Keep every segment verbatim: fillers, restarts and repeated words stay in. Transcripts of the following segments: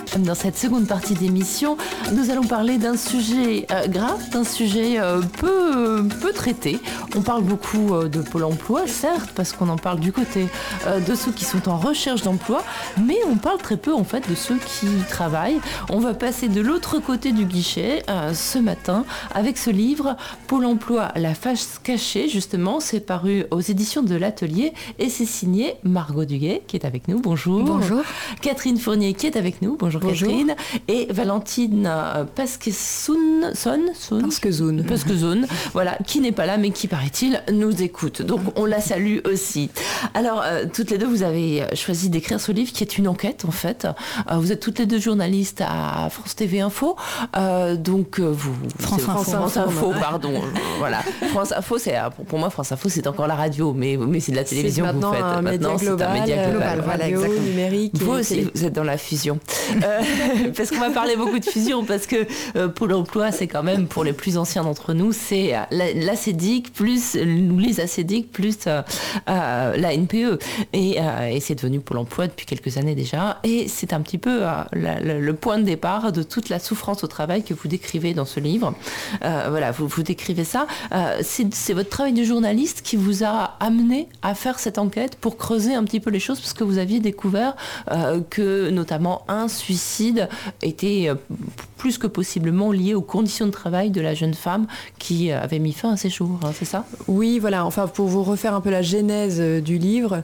Dans cette seconde partie d'émission, nous allons parler d'un sujet euh, grave, d'un sujet euh, peu, peu traité. On parle beaucoup euh, de Pôle emploi, certes, parce qu'on en parle du côté euh, de ceux qui sont en recherche d'emploi, mais on parle très peu en fait de ceux qui travaillent. On va passer de l'autre côté du guichet euh, ce matin avec ce livre Pôle emploi, la face cachée, justement. C'est paru aux éditions de l'Atelier et c'est signé Margot Duguet qui est avec nous. Bonjour. Bonjour. Catherine Fournier qui est avec nous. Bonjour, Bonjour. Catherine. Et Valentine Pasquezoun, son, son, Pasquezoun. Pasquezoun, voilà, qui n'est pas là mais qui, paraît-il, nous écoute. Donc on la salue aussi. Alors, euh, toutes les deux, vous avez choisi d'écrire ce livre qui est une enquête, en fait. Euh, vous êtes toutes les deux journalistes à France T V Info. Euh, donc, euh, vous... France, France, Info, France Info, pardon. voilà. France Info, c'est, pour moi, France Info, c'est encore la radio, mais, mais c'est de la télévision que vous faites. Un maintenant, média global, c'est un média global. global voilà, radio, exactement. Numérique. Vous aussi, vous êtes dans la fusion. Euh, parce qu'on va parler beaucoup de fusion, parce que euh, Pôle emploi, c'est quand même, pour les plus anciens d'entre nous, c'est la, l'ACEDIC plus, nous les ACEDIC plus euh, euh, la N P E. Et, euh, et c'est devenu Pôle emploi depuis quelques années déjà. Et c'est un petit peu euh, la, la, le point de départ de toute la souffrance au travail que vous décrivez dans ce livre. Euh, voilà, vous, vous décrivez ça. Euh, c'est, c'est votre travail de journaliste qui vous a amené à faire cette enquête pour creuser un petit peu les choses, parce que vous aviez découvert euh, que notamment un suicide était euh, plus que possiblement lié aux conditions de travail de la jeune femme qui avait mis fin à ses jours, hein, c'est ça ? Oui, voilà, enfin pour vous refaire un peu la genèse euh, du livre,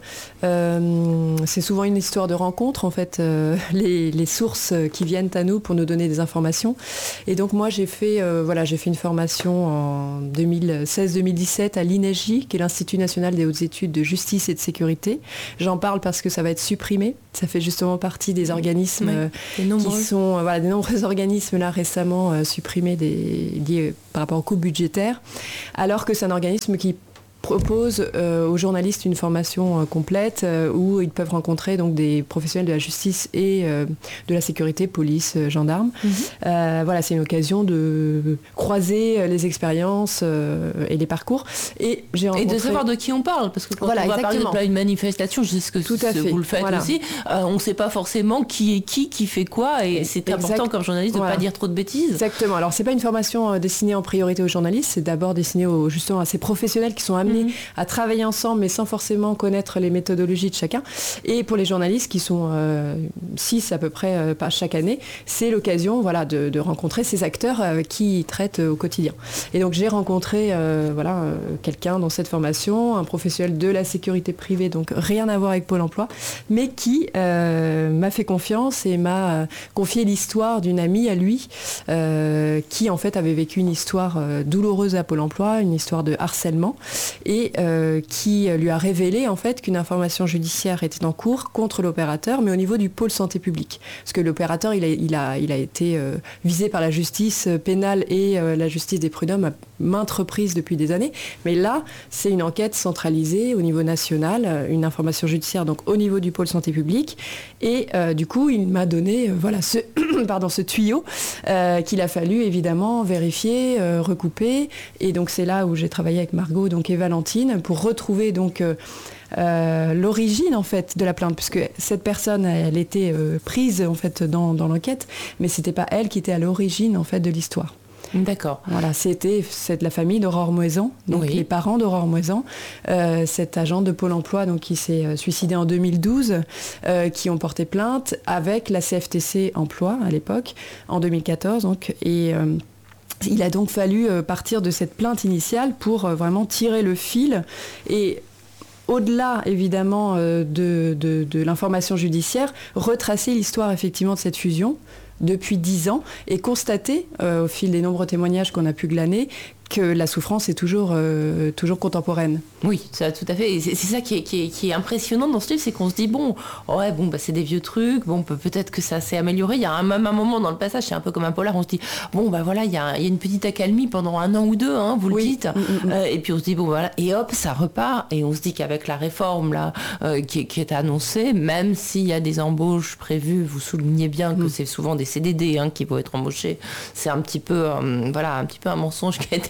euh, c'est souvent une histoire de rencontre en fait, euh, les, les sources qui viennent à nous pour nous donner des informations. Et donc moi j'ai fait, euh, voilà, j'ai fait une formation en deux mille seize deux mille dix-sept à l'I N E J, qui est l'Institut National des Hautes Études de Justice et de Sécurité. J'en parle parce que ça va être supprimé, ça fait justement partie des organismes oui, euh, qui sont, euh, voilà, des nombreux organismes là récemment euh, supprimés des, liés par rapport au coût budgétaire, alors que c'est un organisme qui propose euh, aux journalistes une formation euh, complète euh, où ils peuvent rencontrer donc des professionnels de la justice et euh, de la sécurité, police, euh, gendarmes. Mm-hmm. Euh, voilà, c'est une occasion de croiser euh, les expériences euh, et les parcours. Et, j'ai rencontré... et de savoir de qui on parle, parce que quand voilà, on va exactement. parler d'une manifestation, je sais ce que Tout à ce, fait. vous le faites voilà. aussi, euh, on ne sait pas forcément qui est qui, qui fait quoi, et c'est exact. important comme journaliste de ne voilà. pas dire trop de bêtises. Exactement. Alors, c'est pas une formation euh, destinée en priorité aux journalistes, c'est d'abord destiné aux, justement à ces professionnels qui sont amenés mm-hmm. à travailler ensemble, mais sans forcément connaître les méthodologies de chacun. Et pour les journalistes, qui sont euh, six à peu près euh, par chaque année, c'est l'occasion voilà, de, de rencontrer ces acteurs euh, qui traitent euh, au quotidien. Et donc j'ai rencontré euh, voilà, euh, quelqu'un dans cette formation, un professionnel de la sécurité privée, donc rien à voir avec Pôle emploi, mais qui euh, m'a fait confiance et m'a euh, confié l'histoire d'une amie à lui, euh, qui en fait avait vécu une histoire euh, douloureuse à Pôle emploi, une histoire de harcèlement, et euh, qui lui a révélé en fait qu'une information judiciaire était en cours contre l'opérateur, mais au niveau du pôle santé publique. Parce que l'opérateur, il a, il a, il a été euh, visé par la justice pénale et euh, la justice des prud'hommes à maintes reprises depuis des années. Mais là, c'est une enquête centralisée au niveau national, une information judiciaire donc au niveau du pôle santé publique. Et euh, du coup, il m'a donné euh, voilà, ce, pardon, ce tuyau euh, qu'il a fallu évidemment vérifier, euh, recouper. Et donc c'est là où j'ai travaillé avec Margot donc, et Valentine pour retrouver donc euh, euh, l'origine en fait de la plainte, puisque cette personne elle était euh, prise en fait dans, dans l'enquête, mais c'était pas elle qui était à l'origine en fait de l'histoire. D'accord. Voilà, c'était c'est de la famille d'Aurore Moisan, donc oui. les parents d'Aurore Moisan, euh, cet agent de Pôle emploi donc qui s'est suicidé en deux mille douze, euh, qui ont porté plainte avec la C F T C Emploi à l'époque en deux mille quatorze donc et euh, il a donc fallu partir de cette plainte initiale pour vraiment tirer le fil et au-delà évidemment de, de, de l'information judiciaire, retracer l'histoire effectivement de cette fusion depuis dix ans et constater euh, au fil des nombreux témoignages qu'on a pu glaner que la souffrance est toujours, euh, toujours contemporaine. Oui, ça, tout à fait. Et c'est, c'est ça qui est, qui, est, qui est impressionnant dans ce livre, c'est qu'on se dit, bon, ouais, bon bah, c'est des vieux trucs, bon, peut-être que ça s'est amélioré. Il y a un, même un moment dans le passage, c'est un peu comme un polar, on se dit, bon, bah voilà, il y a, il y a une petite accalmie pendant un an ou deux, hein, vous le oui. dites. Mm-hmm. Euh, et puis on se dit, bon, voilà, et hop, ça repart. Et on se dit qu'avec la réforme là, euh, qui, qui est annoncée, même s'il y a des embauches prévues, vous soulignez bien que mm. c'est souvent des C D D hein, qui vont être embauchés, c'est un petit peu, euh, voilà, un petit peu un mensonge qui a été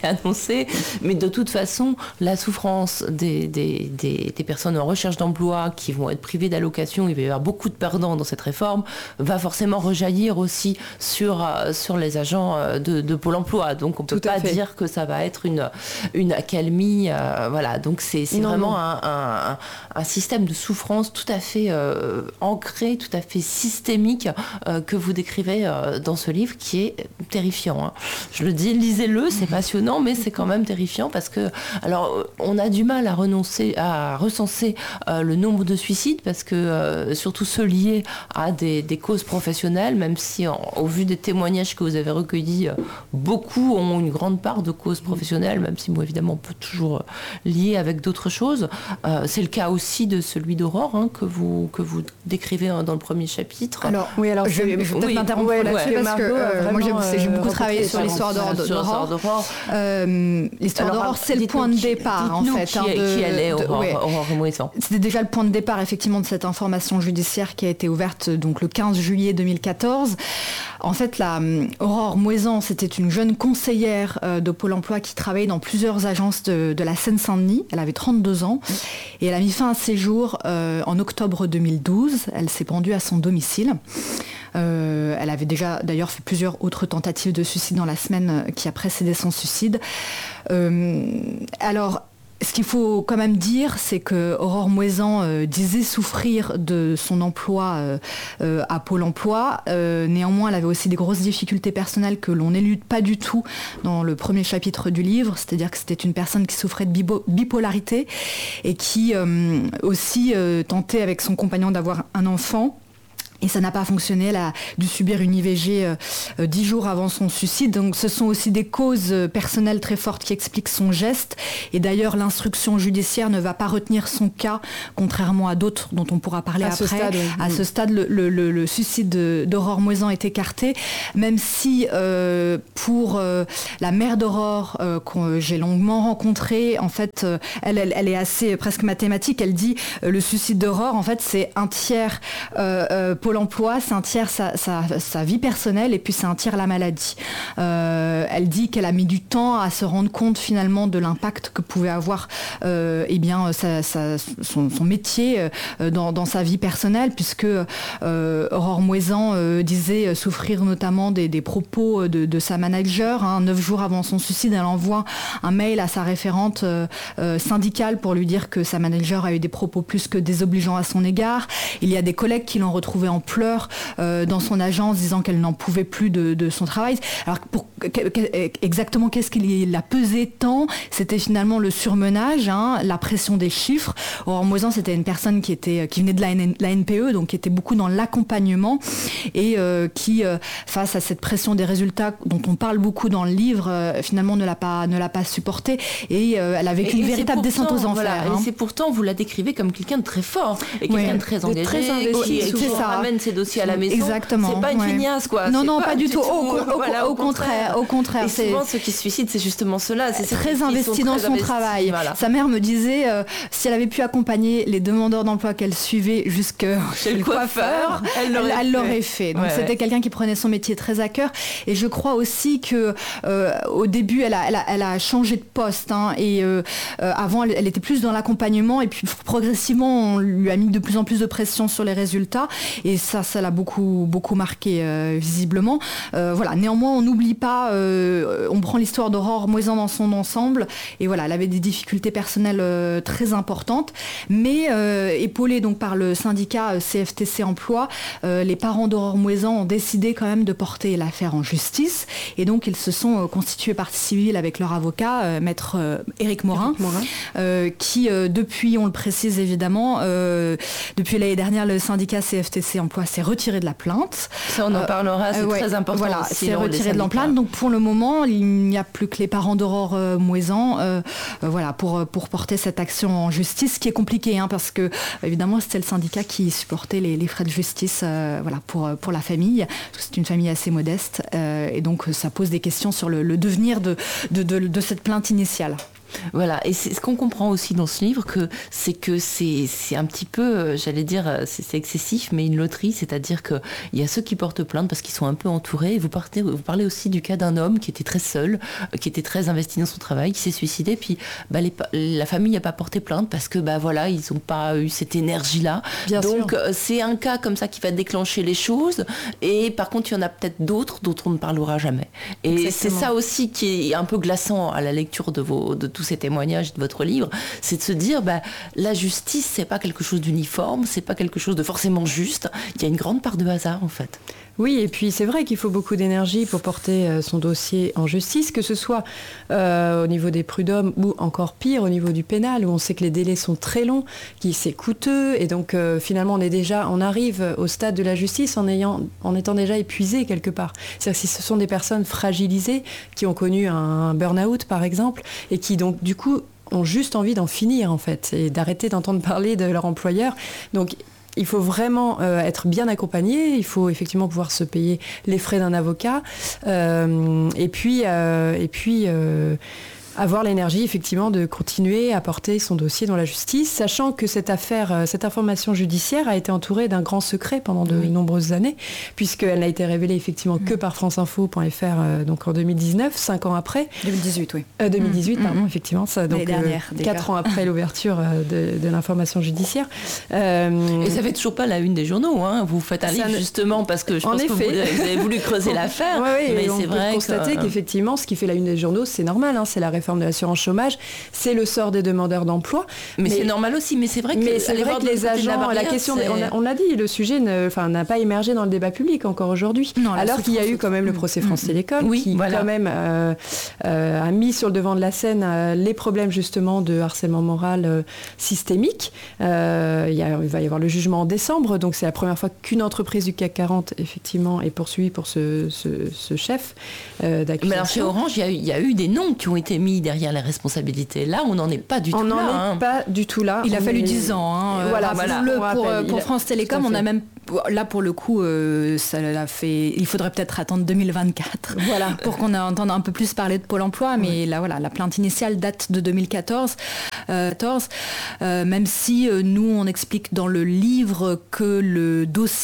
été annoncé. Mais de toute façon, la souffrance des, des, des, des personnes en recherche d'emploi qui vont être privées d'allocation, il va y avoir beaucoup de perdants dans cette réforme, va forcément rejaillir aussi sur, sur les agents de, de Pôle emploi. Donc on ne peut pas fait. dire que ça va être une, une accalmie. Euh, voilà. Donc c'est, c'est non, vraiment non. Un, un, un système de souffrance tout à fait euh, ancré, tout à fait systémique euh, que vous décrivez euh, dans ce livre qui est terrifiant. Hein. Je le dis, lisez-le, c'est passionnant, mais c'est quand même terrifiant parce que, alors, on a du mal à renoncer, à recenser euh, le nombre de suicides parce que, euh, surtout ceux liés à des, des causes professionnelles, même si, en, au vu des témoignages que vous avez recueillis, euh, beaucoup ont une grande part de causes professionnelles, même si, bon, évidemment, on peut toujours lier avec d'autres choses. Euh, c'est le cas aussi de celui d'Aurore hein, que vous que vous décrivez hein, dans le premier chapitre. Alors, oui, alors je vais, je vais peut-être oui, m'interrompre ouais, là-dessus ouais, parce que euh, moi j'ai, j'ai beaucoup travaillé sur l'histoire d'Aurore. Euh, l'histoire Alors, d'Aurore, c'est le point de départ en fait. Qui, hein, de, qui elle est, Aurore, ouais. Aurore Moison. C'était déjà le point de départ effectivement de cette information judiciaire qui a été ouverte donc le quinze juillet deux mille quatorze. En fait, la um, Aurore Moison, c'était une jeune conseillère euh, de Pôle emploi qui travaillait dans plusieurs agences de, de la Seine-Saint-Denis. Elle avait trente-deux ans et elle a mis fin à ses jours euh, en octobre deux mille douze. Elle s'est pendue à son domicile. Euh, elle avait déjà d'ailleurs fait plusieurs autres tentatives de suicide dans la semaine qui a précédé son suicide. Euh, alors, ce qu'il faut quand même dire, c'est que Aurore Moison euh, disait souffrir de son emploi euh, euh, à Pôle emploi. Euh, néanmoins, elle avait aussi des grosses difficultés personnelles que l'on n'élude pas du tout dans le premier chapitre du livre. C'est-à-dire que c'était une personne qui souffrait de bipo- bipolarité et qui euh, aussi euh, tentait avec son compagnon d'avoir un enfant. Et ça n'a pas fonctionné, elle a dû subir une I V G euh, dix jours avant son suicide. Donc ce sont aussi des causes personnelles très fortes qui expliquent son geste. Et d'ailleurs, l'instruction judiciaire ne va pas retenir son cas, contrairement à d'autres dont on pourra parler à après. Ce stade, oui. À ce stade, le, le, le, le suicide d'Aurore Moison est écarté, même si euh, pour euh, la mère d'Aurore, euh, que j'ai longuement rencontrée, en fait, euh, elle, elle, elle est assez presque mathématique. Elle dit euh, le suicide d'Aurore, en fait, c'est un tiers euh, euh, Pôle emploi, c'est un tiers sa, sa, sa vie personnelle et puis c'est un tiers la maladie. Euh, elle dit qu'elle a mis du temps à se rendre compte finalement de l'impact que pouvait avoir euh, eh bien, sa, sa, son, son métier euh, dans, dans sa vie personnelle, puisque euh, Aurore Moison euh, disait souffrir notamment des, des propos de, de sa manager. Hein. Neuf jours avant son suicide, elle envoie un mail à sa référente euh, euh, syndicale pour lui dire que sa manager a eu des propos plus que désobligeants à son égard. Il y a des collègues qui l'ont retrouvée en pleurs euh, dans son agence, disant qu'elle n'en pouvait plus de, de son travail. Alors pour, que, que, exactement qu'est-ce qui l'a pesé tant? C'était finalement le surmenage, hein, la pression des chiffres. Aurore Moison, c'était une personne qui était qui venait de la, la N P E, donc qui était beaucoup dans l'accompagnement et euh, qui, euh, face à cette pression des résultats dont on parle beaucoup dans le livre, euh, finalement ne l'a pas ne l'a pas supporté et euh, elle a vécu et, une et véritable descente aux enfers. Voilà, hein. Et c'est pourtant, vous la décrivez comme quelqu'un de très fort et quelqu'un ouais. de très engagé, très investi, qui, qui ramène ses dossiers à la maison. Exactement. C'est pas une ouais. feignasse, quoi. Non, c'est non, pas, pas du tout. tout. Au, au, voilà, au, au contraire, contraire, au contraire. Et souvent, ceux qui se suicident, c'est justement cela. C'est très investi dans son investis, travail. Voilà. Sa mère me disait, euh, si elle avait pu accompagner les demandeurs d'emploi qu'elle suivait jusque chez le coiffeur, elle l'aurait, elle, elle l'aurait fait. fait. Donc ouais, c'était ouais. quelqu'un qui prenait son métier très à cœur. Et je crois aussi que euh, au début, elle a, elle a, elle a changé de poste. Hein, et euh, euh, avant, elle, elle était plus dans l'accompagnement. Et puis progressivement, on lui a mis de plus en plus de pression sur les résultats. Et ça, ça l'a beaucoup, beaucoup marqué euh, visiblement. Euh, voilà. Néanmoins, on n'oublie pas. Euh, on prend l'histoire d'Aurore Moison dans son ensemble. Et voilà, elle avait des difficultés personnelles euh, très importantes, mais euh, épaulée donc par le syndicat C F T C Emploi, euh, les parents d'Aurore Moison ont décidé quand même de porter l'affaire en justice. Et donc ils se sont euh, constitués partie civile avec leur avocat, euh, maître euh, Éric Morin, Morin. Euh, qui euh, depuis, on le précise évidemment, euh, depuis l'année dernière, le syndicat C F T C Emploi s'est retiré de la plainte. Ça, on en parlera, c'est euh, ouais, très important. Voilà, c'est retiré de la plainte. Donc pour le moment, il n'y a plus que les parents d'Aurore euh, Moison, euh, euh, voilà, pour pour porter cette action en justice, ce qui est compliqué, hein, parce que évidemment c'était le syndicat qui supportait les, les frais de justice, euh, voilà, pour pour la famille, parce que c'est une famille assez modeste, euh, et donc ça pose des questions sur le, le devenir de de, de de cette plainte initiale. Voilà, et c'est ce qu'on comprend aussi dans ce livre, que c'est que c'est, c'est un petit peu, j'allais dire, c'est, c'est excessif, mais une loterie, c'est-à-dire qu'il y a ceux qui portent plainte parce qu'ils sont un peu entourés. Et vous, partez, vous parlez aussi du cas d'un homme qui était très seul, qui était très investi dans son travail, qui s'est suicidé, puis bah, les, la famille n'a pas porté plainte parce que bah, voilà, ils n'ont pas eu cette énergie-là. Bien Donc sûr. C'est un cas comme ça qui va déclencher les choses, et par contre, il y en a peut-être d'autres dont on ne parlera jamais. Et Exactement. C'est ça aussi qui est un peu glaçant à la lecture de, vos, de tous ces témoignages de votre livre, c'est de se dire bah, la justice, c'est pas quelque chose d'uniforme, c'est pas quelque chose de forcément juste, il y a une grande part de hasard en fait. Oui, et puis c'est vrai qu'il faut beaucoup d'énergie pour porter euh, son dossier en justice, que ce soit euh, au niveau des prud'hommes ou encore pire au niveau du pénal, où on sait que les délais sont très longs, que c'est coûteux, et donc euh, finalement on est déjà, on arrive au stade de la justice en ayant, en étant déjà épuisé quelque part. C'est-à-dire si ce sont des personnes fragilisées qui ont connu un burn-out par exemple, et qui donc du coup ont juste envie d'en finir en fait, et d'arrêter d'entendre parler de leur employeur. Donc il faut vraiment euh, être bien accompagné, il faut effectivement pouvoir se payer les frais d'un avocat, euh, et puis, euh, et puis euh, avoir l'énergie effectivement de continuer à porter son dossier dans la justice, sachant que cette affaire, cette information judiciaire a été entourée d'un grand secret pendant de oui. nombreuses années, puisqu'elle n'a été révélée effectivement mmh. que par franceinfo point f r euh, donc en deux mille dix-neuf, cinq ans après. deux mille dix-huit, oui. Euh, deux mille dix-huit, mmh. pardon, mmh. effectivement. Ça, donc, dernière, euh, quatre ans après l'ouverture euh, de, de l'information judiciaire. Euh, Et ça fait toujours pas la une des journaux, hein. Vous faites un livre ne... justement parce que je en pense effet. que vous, vous avez voulu creuser l'affaire. Oui, oui, mais on c'est peut vrai constater que... qu'effectivement, ce qui fait la une des journaux, c'est normal, hein, c'est la réforme de l'assurance chômage, c'est le sort des demandeurs d'emploi. Mais, mais c'est normal aussi, mais c'est vrai que, mais c'est vrai que les agents, la, barrière, la question, on a, on a dit, le sujet ne, n'a pas émergé dans le débat public encore aujourd'hui. Non, alors qu'il y a eu quand même le procès France mmh. Télécom, oui, qui voilà. quand même euh, euh, a mis sur le devant de la scène euh, les problèmes justement de harcèlement moral euh, systémique. Euh, il, y a, il va y avoir le jugement en décembre, donc c'est la première fois qu'une entreprise du C A C quarante effectivement est poursuivie pour ce, ce, ce chef euh, d'accusation. Mais alors chez Orange, il y, a eu, il y a eu des noms qui ont été mis derrière les responsabilités. Là, on n'en est pas du on tout là. On n'en hein. est pas du tout là. Il on a fallu est... dix ans. Hein. Voilà, voilà. Le, pour, rappelle, pour France Télécom, on a même... Là, pour le coup, euh, ça l'a fait... il faudrait peut-être attendre deux mille vingt-quatre voilà. pour qu'on entende un peu plus parler de Pôle emploi. Mais ouais. là, voilà, la plainte initiale date de deux mille quatorze. Euh, quatorze, euh, même si euh, nous, on explique dans le livre que le dossier